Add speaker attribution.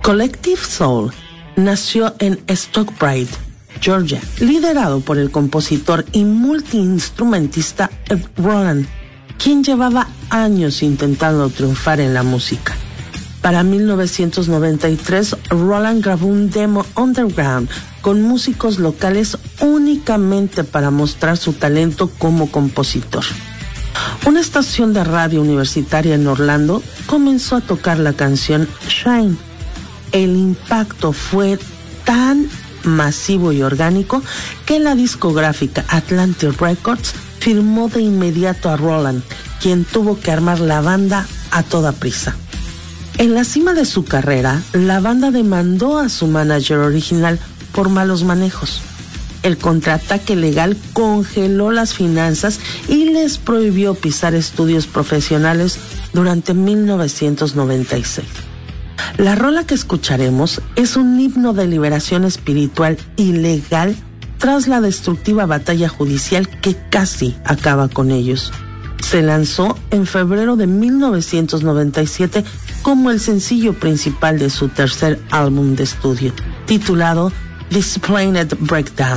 Speaker 1: Collective Soul nació en Stockbridge, Georgia, liderado por el compositor y multiinstrumentista Ed Roland, quien llevaba años intentando triunfar en la música. Para 1993, Roland grabó un demo underground con músicos locales únicamente para mostrar su talento como compositor. Una estación de radio universitaria en Orlando comenzó a tocar la canción Shine. El impacto fue tan masivo y orgánico que la discográfica Atlantic Records firmó de inmediato a Roland, quien tuvo que armar la banda a toda prisa. En la cima de su carrera, la banda demandó a su manager original por malos manejos. El contraataque legal congeló las finanzas y les prohibió pisar estudios profesionales durante 1996. La rola que escucharemos es un himno de liberación espiritual y legal tras la destructiva batalla judicial que casi acaba con ellos. Se lanzó en febrero de 1997 como el sencillo principal de su tercer álbum de estudio, titulado Disciplined Breakdown.